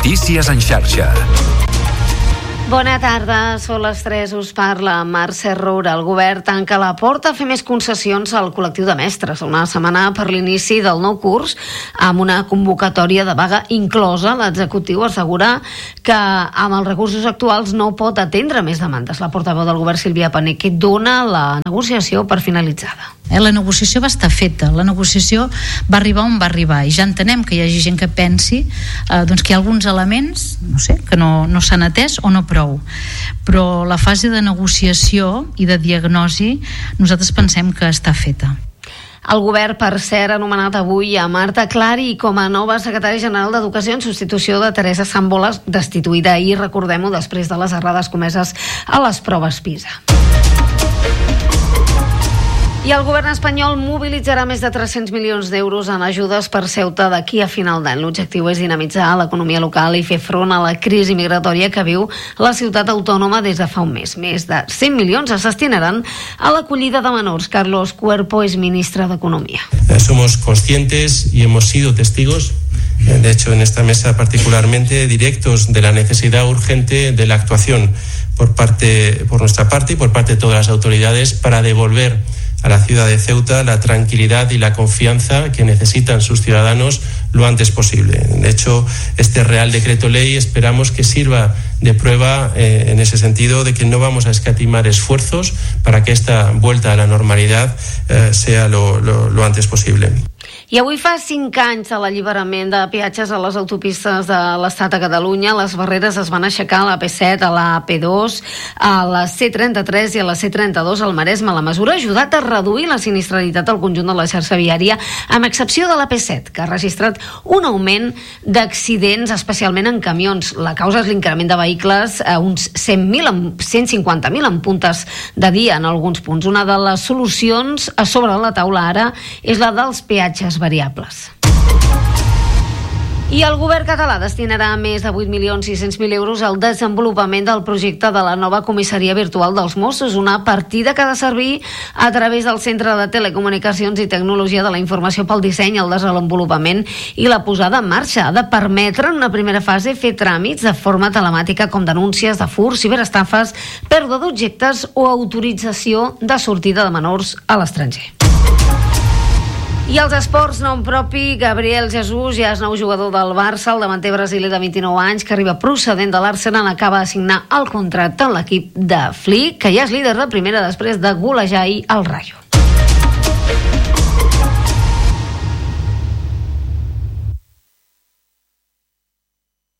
Notícies en xarxa. Bona tarda, són les 3, us parla Mercè Roura. El govern tanca la porta a fer més concessions al col·lectiu de mestres. Una setmana per l'inici del nou curs, amb una convocatòria de vaga inclosa. L'executiu assegura que amb els recursos actuals no pot atendre més demandes. La portaveu del govern, Sílvia Paneque, dona la negociació per finalitzada. La negociació va estar feta, la negociació va arribar on va arribar i ja entenem que hi hagi gent que pensi doncs que hi ha alguns elements, no sé, que no s'han atès o no prou, però la fase de negociació i de diagnosi nosaltres pensem que està feta. El govern, per cert, ha anomenat avui a Marta Clari com a nova secretària general d'Educació en substitució de Teresa Sambolas, destituïda ahir, recordem-ho, després de les errades comeses a les proves PISA. I el govern espanyol mobilitzarà més de 300 milions d'euros en ajudes per Ceuta d'aquí a final d'any. L'objectiu és dinamitzar l'economia local i fer front a la crisi migratòria que viu la ciutat autònoma des de fa un mes. Més de 100 milions es destinaran a l'acollida de menors. Carlos Cuerpo és ministre d'Economia. Somos conscientes y hemos sido testigos, de hecho en esta mesa particularmente, directos de la necesidad urgente de la actuación por nuestra parte y por parte de todas las autoridades para devolver a la ciudad de Ceuta la tranquilidad y la confianza que necesitan sus ciudadanos lo antes posible. De hecho, este Real Decreto Ley esperamos que sirva de prueba en ese sentido de que no vamos a escatimar esfuerzos para que esta vuelta a la normalidad sea lo antes posible. I avui fa 5 anys de l'alliberament de peatges a les autopistes de l'Estat a Catalunya. Les barreres es van aixecar a la P7, a la P2, a la C33 i a la C32 al Maresme. La mesura ha ajudat a reduir la sinistralitat al conjunt de la xarxa viària, amb excepció de la P7, que ha registrat un augment d'accidents, especialment en camions. La causa és l'increment de vehicles, uns 150.000 en puntes de dia en alguns punts. Una de les solucions a sobre la taula ara és la dels peatges variables. I el govern català destinarà més de 8.600.000 euros al desenvolupament del projecte de la nova comissaria virtual dels Mossos, una partida que ha de servir a través del Centre de Telecomunicacions i Tecnologia de la Informació pel disseny, el desenvolupament i la posada en marxa. Ha de permetre en una primera fase fer tràmits de forma telemàtica com denúncies de furs, ciberestafes, pèrdua d'objectes o autorització de sortida de menors a l'estranger. I els esports, nom propi, Gabriel Jesus ja és nou jugador del Barça. El davanter brasiler de 29 anys, que arriba procedent de l'Arsenal, acaba de signar el contracte en l'equip de Flick, que ja és líder de primera després de golejar ahir el Rayo.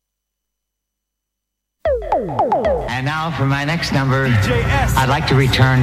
And now for my next number, I'd like to return